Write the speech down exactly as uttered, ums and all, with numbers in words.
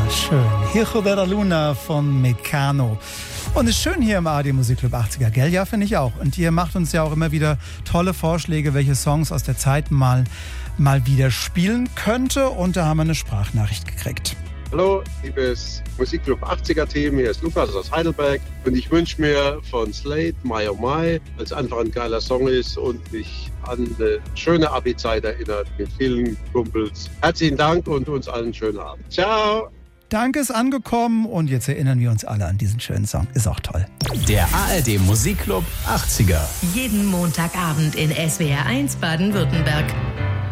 schön. Hijo de la Luna von Mecano. Und es ist schön hier im A R D Musikclub achtziger, gell? Ja, finde ich auch. Und ihr macht uns ja auch immer wieder tolle Vorschläge, welche Songs aus der Zeit mal, mal wieder spielen könnte. Und da haben wir eine Sprachnachricht gekriegt. Hallo, liebes Musikclub achtziger-Team, hier ist Lukas aus Heidelberg und ich wünsche mir von Slade My Oh My, weil es einfach ein geiler Song ist und mich an eine schöne Abi-Zeit erinnert mit vielen Kumpels. Herzlichen Dank und uns allen einen schönen Abend. Ciao! Danke, ist angekommen und jetzt erinnern wir uns alle an diesen schönen Song. Ist auch toll. Der A R D Musikclub achtziger. Jeden Montagabend in S W R eins Baden-Württemberg.